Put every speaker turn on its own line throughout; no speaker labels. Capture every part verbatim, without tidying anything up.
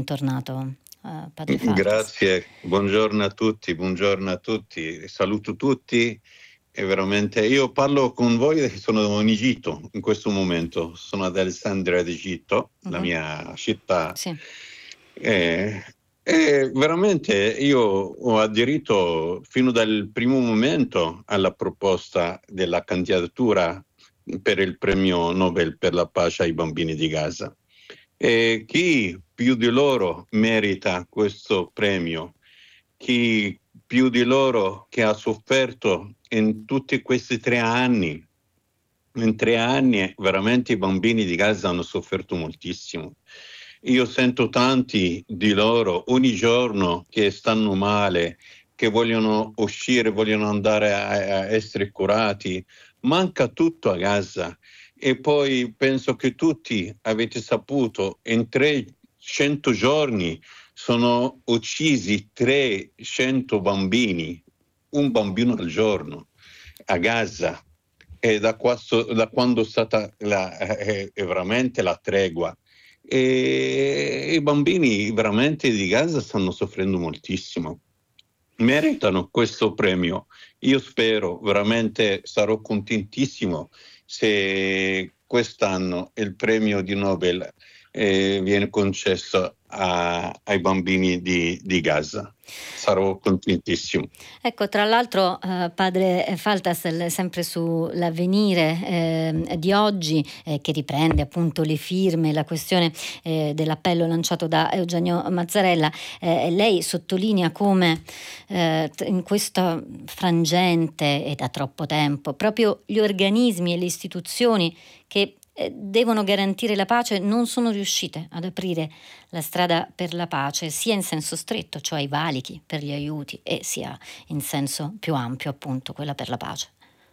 bentornato uh, padre Faltas.
Grazie, buongiorno a tutti, buongiorno a tutti, saluto tutti e veramente io parlo con voi, sono in Egitto in questo momento, sono ad Alessandria d'Egitto, uh-huh. la mia città.
Sì.
E, e veramente io ho aderito fino dal primo momento alla proposta della candidatura per il premio Nobel per la pace ai bambini di Gaza. E chi più di loro merita questo premio? Chi più di loro che ha sofferto in tutti questi tre anni? In tre anni veramente i bambini di Gaza hanno sofferto moltissimo. Io sento tanti di loro ogni giorno che stanno male, che vogliono uscire, vogliono andare a, a essere curati. Manca tutto a Gaza. E poi penso che tutti avete saputo, in trecento giorni sono uccisi trecento bambini, un bambino al giorno, a Gaza. E da, questo, da quando è stata la, è, è veramente la tregua. E i bambini veramente di Gaza stanno soffrendo moltissimo. Meritano questo premio. Io spero, veramente sarò contentissimo se quest'anno il premio di Nobel eh, viene concesso a, ai bambini di, di Gaza. Sarò contentissimo.
Ecco, tra l'altro eh, padre Faltas, sempre sull'Avvenire eh, di oggi, eh, che riprende appunto le firme, la questione eh, dell'appello lanciato da Eugenio Mazzarella, eh, lei sottolinea come eh, in questo frangente e da troppo tempo proprio gli organismi e le istituzioni che devono garantire la pace non sono riuscite ad aprire la strada per la pace, sia in senso stretto, cioè i valichi per gli aiuti, e sia in senso più ampio, appunto quella per la pace.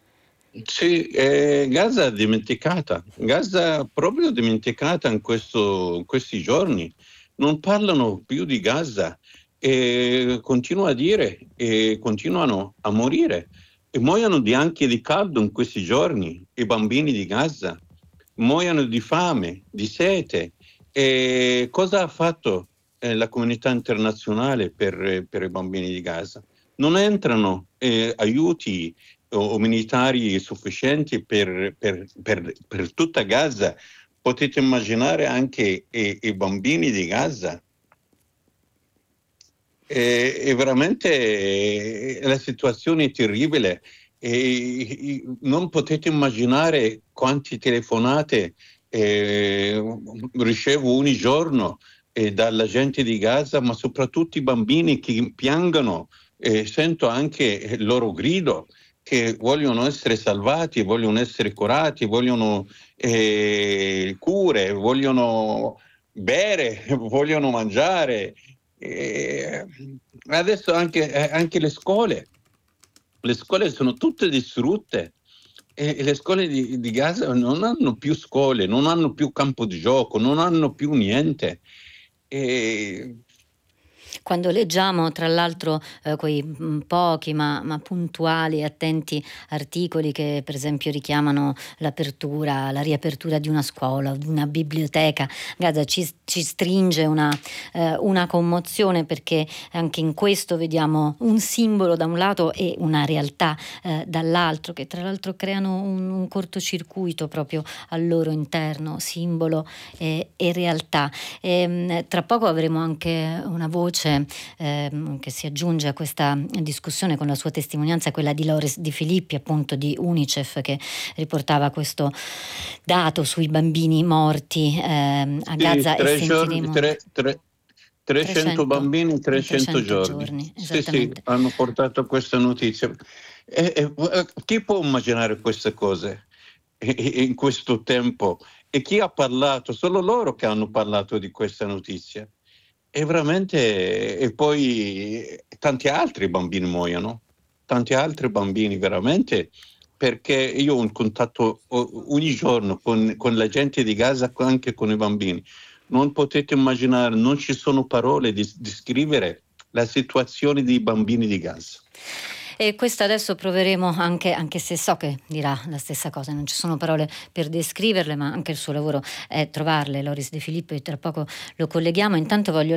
Sì, eh, Gaza è dimenticata, Gaza è proprio dimenticata in, questo, in questi giorni, non parlano più di Gaza e continuano a dire e continuano a morire e muoiono di, anche di caldo in questi giorni i bambini di Gaza. Muoiono di fame, di sete. E cosa ha fatto eh, la comunità internazionale per, per i bambini di Gaza? Non entrano eh, aiuti o, o militari sufficienti per, per, per, per tutta Gaza. Potete immaginare anche i, i bambini di Gaza. E, e veramente eh, la situazione è terribile. E non potete immaginare quante telefonate eh, ricevo ogni giorno eh, dalla gente di Gaza, ma soprattutto i bambini che piangono, eh, sento anche il loro grido, che vogliono essere salvati, vogliono essere curati, vogliono eh, cure, vogliono bere, vogliono mangiare. E adesso anche, anche le scuole. Le scuole sono tutte distrutte e le scuole di, di Gaza non hanno più scuole, non hanno più campo di gioco, non hanno più niente. E...
Quando leggiamo tra l'altro eh, quei mh, pochi ma, ma puntuali e attenti articoli che per esempio richiamano l'apertura, la riapertura di una scuola o di una biblioteca, Gaza ci, ci stringe una, eh, una commozione, perché anche in questo vediamo un simbolo da un lato e una realtà eh, dall'altro, che tra l'altro creano un, un cortocircuito proprio al loro interno, simbolo e, e realtà. E, tra poco avremo anche una voce Ehm, che si aggiunge a questa discussione con la sua testimonianza, quella di Loris Di Filippi, appunto di Unicef, che riportava questo dato sui bambini morti ehm, a
sì,
Gaza,
tre
e
giorni,
sentiremo
tre, tre, trecento bambini in trecento,
trecento
giorni.
giorni,
Sì, sì,
esattamente.
hanno portato questa notizia. E, e, chi può immaginare queste cose in questo tempo? E chi ha parlato? Solo loro che hanno parlato di questa notizia. E veramente, e poi tanti altri bambini muoiono, tanti altri bambini veramente, perché io ho un contatto ogni giorno con, con la gente di Gaza, anche con i bambini. Non potete immaginare, non ci sono parole di descrivere la situazione dei bambini di Gaza.
E questo adesso proveremo anche, anche se so che dirà la stessa cosa, non ci sono parole per descriverle, ma anche il suo lavoro è trovarle. Loris De Filippi, tra poco lo colleghiamo. Intanto voglio